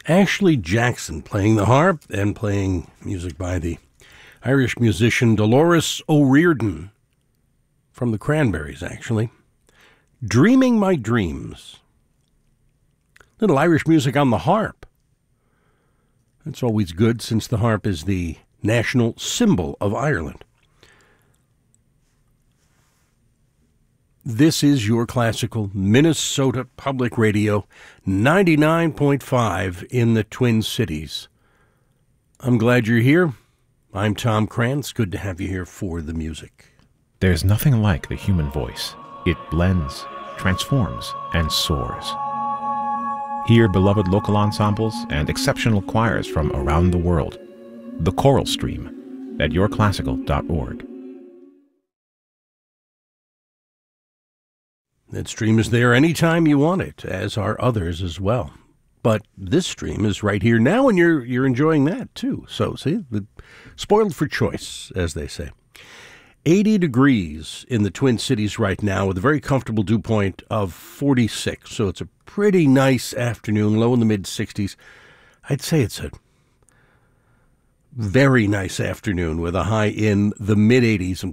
Ashley Jackson playing the harp and playing music by the Irish musician Dolores O'Riordan from the Cranberries, actually. Dreaming My Dreams. Little Irish music on the harp. That's always good since the harp is the national symbol of Ireland. This is your classical Minnesota Public Radio, 99.5 in the Twin Cities. I'm glad you're here. I'm Tom Krantz. Good to have you here for the music. There's nothing like the human voice. It blends, transforms, and soars. Hear beloved local ensembles and exceptional choirs from around the world. The Choral Stream at yourclassical.org. That stream is there anytime you want it, as are others as well. But this stream is right here now, and you're enjoying that too. So, see, spoiled for choice, as they say. 80 degrees in the Twin Cities right now with a very comfortable dew point of 46. So it's a pretty nice afternoon, low in the mid-60s. I'd say it's a very nice afternoon with a high in the mid-80s. I'm